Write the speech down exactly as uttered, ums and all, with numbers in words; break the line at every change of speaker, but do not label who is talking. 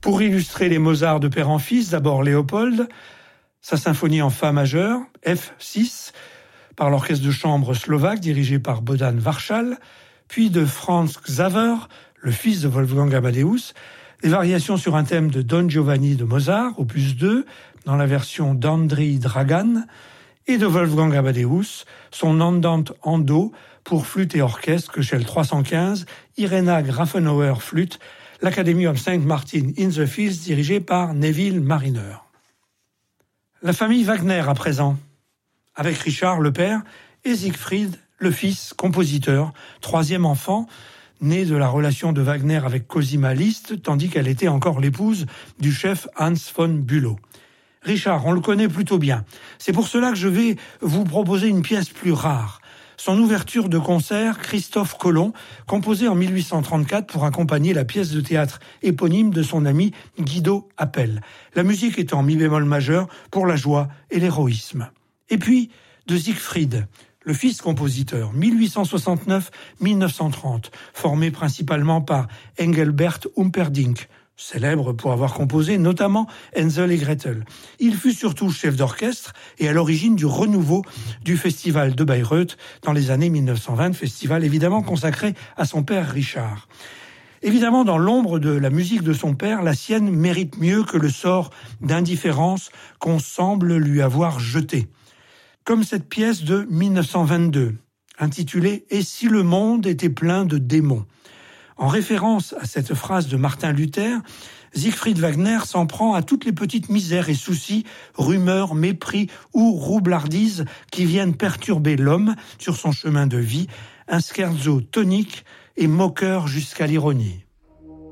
Pour illustrer les Mozart de père en fils, d'abord Léopold, sa symphonie en fa majeur, F six, par l'orchestre de chambre slovaque dirigé par Bohdan Varchal, puis de Franz Xaver, le fils de Wolfgang Amadeus, des variations sur un thème de Don Giovanni de Mozart, opus deux, dans la version d'Andrei Dragan, et de Wolfgang Amadeus, son Andante en do pour flûte et orchestre que chez le trois cent quinze, Irena Grafenauer flûte, l'Academy of Saint Martin in the Fields dirigée par Neville Mariner. La famille Wagner à présent, avec Richard le père et Siegfried le fils, compositeur, troisième enfant, né de la relation de Wagner avec Cosima Liszt, tandis qu'elle était encore l'épouse du chef Hans von Bülow. Richard, on le connaît plutôt bien. C'est pour cela que je vais vous proposer une pièce plus rare. Son ouverture de concert, Christophe Colomb, composée en mille huit cent trente-quatre pour accompagner la pièce de théâtre éponyme de son ami Guido Appel. La musique est en mi bémol majeur pour la joie et l'héroïsme. Et puis, de Siegfried, le fils compositeur, mille huit cent soixante-neuf à mille neuf cent trente, formé principalement par Engelbert Humperdinck, célèbre pour avoir composé notamment Hänsel et Gretel. Il fut surtout chef d'orchestre et à l'origine du renouveau du festival de Bayreuth dans les années mille neuf cent vingt, festival évidemment consacré à son père Richard. Évidemment, dans l'ombre de la musique de son père, la sienne mérite mieux que le sort d'indifférence qu'on semble lui avoir jeté. Comme cette pièce de mille neuf cent vingt-deux, intitulée « Et si le monde était plein de démons ?» En référence à cette phrase de Martin Luther, Siegfried Wagner s'en prend à toutes les petites misères et soucis, rumeurs, mépris ou roublardises qui viennent perturber l'homme sur son chemin de vie, un scherzo tonique et moqueur jusqu'à l'ironie.